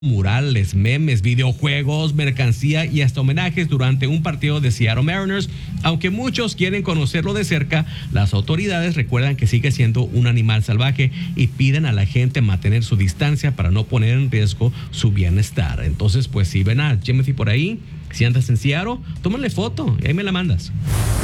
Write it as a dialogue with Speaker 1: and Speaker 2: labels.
Speaker 1: murales, memes, videojuegos, mercancía y hasta homenajes durante un partido de Seattle Mariners. Aunque muchos quieren conocerlo de cerca, las autoridades recuerdan que sigue siendo un animal salvaje y piden a la gente mantener su distancia para no poner en riesgo su bienestar. Entonces, pues si ven a Jimothy por ahí, si andas en Seattle, tómale foto y ahí me la mandas.